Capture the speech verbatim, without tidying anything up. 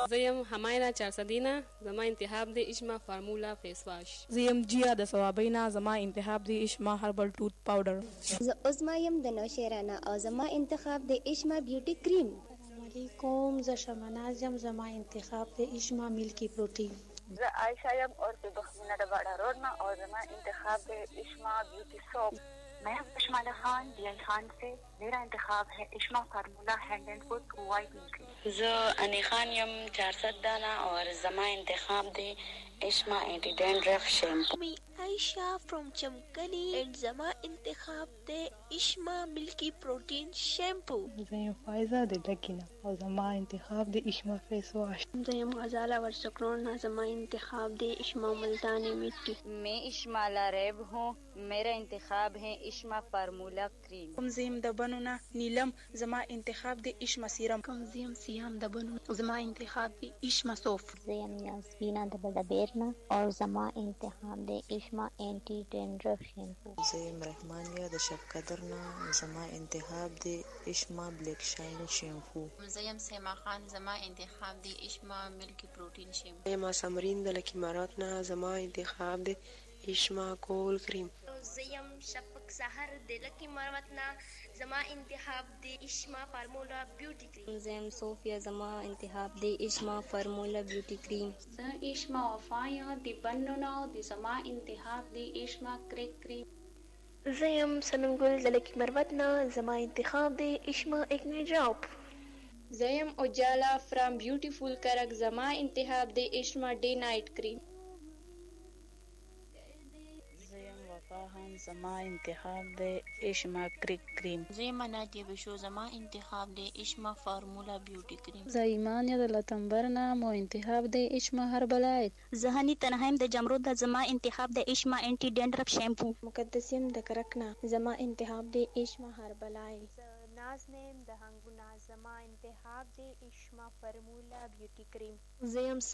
زه یم هماینا چارسدینه، زما انتخاب دی اشما فارمولا فیس واش. زه یم جیا د ثوابینا، زما انتخاب دی اشما هربل ټوت پاوډر. زه عظما یم د نوشیرانه او زما انتخاب دی اشما بیوټي کریم. السلام علیکم، زه شمناز یم، زما انتخاب دی اشما ملکی پروټین. زه عائشہ یم اور د بخمینه د باډا روډ نه اور زما انتخاب ہے اشما بیوٹی سوپ. मैं हूँ कश्माला खान डी खान से, मेरा इंतखाब है इश्मा formula hand and foot whitening cream. ज अनी खान यम चार सौ दाना और जमा इंतखाब दे इश्मा एंटी डैंड्रफ शैम्पू. मैं आयशा फ्रॉम चमकली एंड जमा इंतखाब दे इश्मा मिल्की प्रोटीन शैम्पू. मैं फायजा दे लकीना और जमा इंतखाब दे इश्मा फेस वॉश. मैं गजाला वर्सक्रोना, जमा इंतखाब दे इश्मा मुल्तानी मिट्टी. मैं इश्मा लारेब हूँ, मेरा इंतखाब है इश्मा फार्मूला क्रीम. कमजीम दबनुना नीलम, जमा इंतखाब दे इश्मा सीरम. कमजीम सियाम दबनु, जमा इंतखाब दे इश्मा सोफ. ज़यम यास्मीना दबडबेरना और जमा इंतखाब दे इश्मा एंटी डैंड्रफ शैम्पू. ज़यम रहमानिया द शफकदरना, जमा इंतखाब दे इश्मा ब्लैक शाइन शैम्पू. ज़यम सेमा खान, जमा इंतखाब दे इश्मा मिल्की प्रोटीन शैम्पू. ज़यम समरीन द लकी मारातना, जमा इंतखाब दे इश्मा कोल क्रीम. ज़यम शफक सहर दे लकी मारातना, जमा इंतखाब दे इश्मा फार्मूला ब्यूटी क्रीम. ज़यम सोफिया, जमा इंतखाब दे इश्मा फार्मूला ब्यूटी क्रीम. ज़ इश्मा वफाया दे बनना दे जमा इंतखाब दे इश्मा क्रेक क्रीम. ज़यम सनमगुल द लकी मारातना, जमा इंतखाब दे इश्मा एक्ने ड्रॉप. ज़यम उजाला फ्रॉम ब्यूटीफुल करक, जमा इंतखाब दे इश्मा डे नाइट क्रीम. हम जमा इंतखाब दे इश्मा क्रिक क्रीम. ज़यम नादिया बिशो, जमा इंतखाब दे इश्मा फार्मूला ब्यूटी क्रीम. ज़ईमान या द लतंबरना, मो इंतखाब दे इश्मा हर्बलाइट. ज़हनी तनहाइम द जमरूद द जमा इंतखाब दे इश्मा एंटी डैंड्रफ शैम्पू. मुकद्दसियम द करकना, जमा इंतखाब दे इश्मा हर्बलाइट. नाज़नेम द हंगुना, जमा इंतखाब दे इश्मा फार्मूला ब्यूटी क्रीम. ज़यम